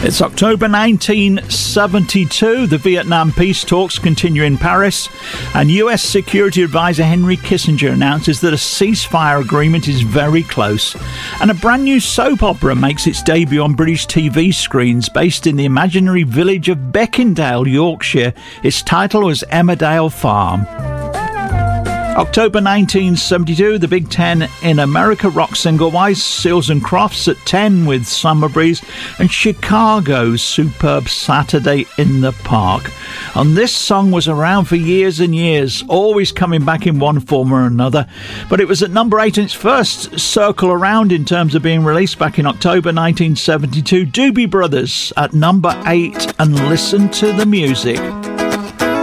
It's October 1972. The Vietnam peace talks continue in Paris, and US Security Advisor Henry Kissinger announces that a ceasefire agreement is very close. And a brand new soap opera makes its debut on British TV screens based in the imaginary village of Beckindale, Yorkshire. Its title was Emmerdale Farm. October 1972, the Big Ten in America rock single-wise, Seals and Crofts at 10 with Summer Breeze, and Chicago's superb Saturday in the Park. And this song was around for years and years, always coming back in one form or another, but it was at number 8 in its first circle around in terms of being released back in October 1972. Doobie Brothers at number 8, and listen to the music.